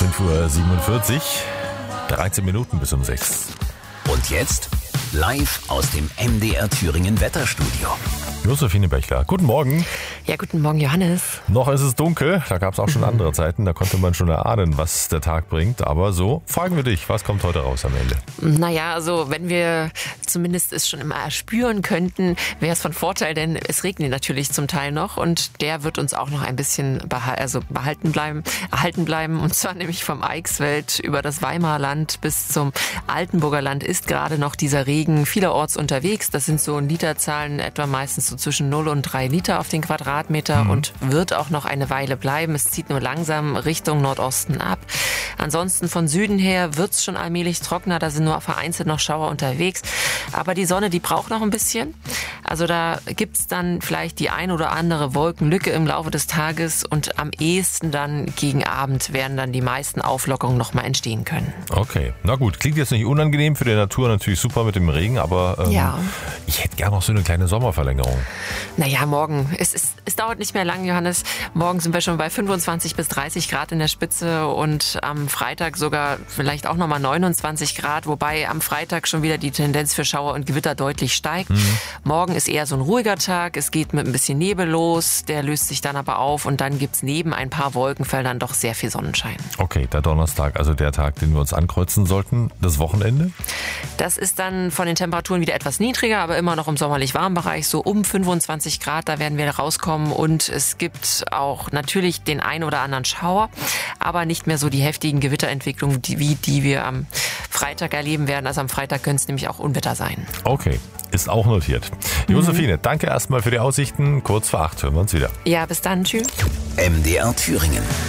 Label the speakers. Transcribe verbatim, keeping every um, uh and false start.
Speaker 1: fünf Uhr siebenundvierzig, dreizehn Minuten bis um sechs.
Speaker 2: Und jetzt live aus dem M D R Thüringen Wetterstudio.
Speaker 1: Josephine Bechler, guten Morgen.
Speaker 3: Ja, guten Morgen, Johannes.
Speaker 1: Noch ist es dunkel, da gab es auch schon andere Zeiten, da konnte man schon erahnen, was der Tag bringt. Aber so, fragen wir dich, was kommt heute raus am Ende?
Speaker 3: Naja, also wenn wir zumindest es schon immer erspüren könnten, wäre es von Vorteil, denn es regnet natürlich zum Teil noch und der wird uns auch noch ein bisschen beha- also behalten bleiben, erhalten bleiben. Und zwar nämlich vom Eichsfeld über das Weimarland bis zum Altenburger Land ist gerade noch dieser Regen vielerorts unterwegs. Das sind so Literzahlen etwa meistens so zwischen null und drei Liter auf den Quadratmeter mhm. und wird auch noch eine Weile bleiben. Es zieht nur langsam Richtung Nordosten ab. Ansonsten von Süden her wird es schon allmählich trockener. Da sind nur vereinzelt noch Schauer unterwegs. Aber die Sonne, die braucht noch ein bisschen. Also da gibt's dann vielleicht die ein oder andere Wolkenlücke im Laufe des Tages und am ehesten dann gegen Abend werden dann die meisten Auflockerungen noch mal entstehen können.
Speaker 1: Okay, na gut, klingt jetzt nicht unangenehm, für die Natur natürlich super mit dem Regen, aber ähm,
Speaker 3: ja.
Speaker 1: ich hätte gerne noch so eine kleine Sommerverlängerung.
Speaker 3: Naja, morgen. Es, ist, es dauert nicht mehr lang, Johannes. Morgen sind wir schon bei fünfundzwanzig bis dreißig Grad in der Spitze und am Freitag sogar vielleicht auch nochmal neunundzwanzig Grad, wobei am Freitag schon wieder die Tendenz für Schauer und Gewitter deutlich steigt. Mhm. Morgen ist eher so ein ruhiger Tag. Es geht mit ein bisschen Nebel los, der löst sich dann aber auf und dann gibt's neben ein paar Wolkenfeldern doch sehr viel Sonnenschein.
Speaker 1: Okay, der Donnerstag, also der Tag, den wir uns ankreuzen sollten. Das Wochenende?
Speaker 3: Das ist dann von den Temperaturen wieder etwas niedriger, aber immer noch im sommerlich warmen Bereich, so um fünfundzwanzig Grad, da werden wir rauskommen und es gibt auch natürlich den ein oder anderen Schauer, aber nicht mehr so die heftigen Gewitterentwicklungen, die, wie die wir am Freitag erleben werden. Also am Freitag können es nämlich auch Unwetter sein.
Speaker 1: Okay, ist auch notiert. Mhm. Josephine, danke erstmal für die Aussichten. Kurz vor acht hören wir uns wieder.
Speaker 3: Ja, bis dann. Tschüss.
Speaker 2: M D R Thüringen.